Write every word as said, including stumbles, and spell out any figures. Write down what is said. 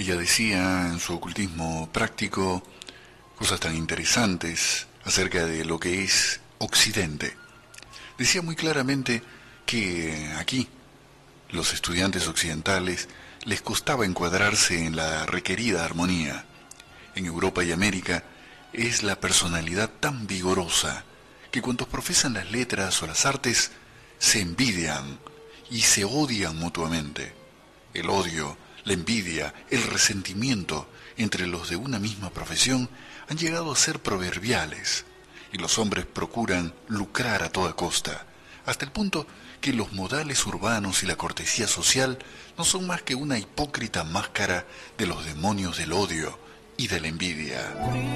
Ella decía en su ocultismo práctico cosas tan interesantes acerca de lo que es Occidente. Decía muy claramente que aquí, los estudiantes occidentales, les costaba encuadrarse en la requerida armonía. En Europa y América es la personalidad tan vigorosa que cuantos profesan las letras o las artes se envidian y se odian mutuamente. El odio, la envidia, el resentimiento entre los de una misma profesión han llegado a ser proverbiales, y los hombres procuran lucrar a toda costa, hasta el punto que los modales urbanos y la cortesía social no son más que una hipócrita máscara de los demonios del odio y de la envidia.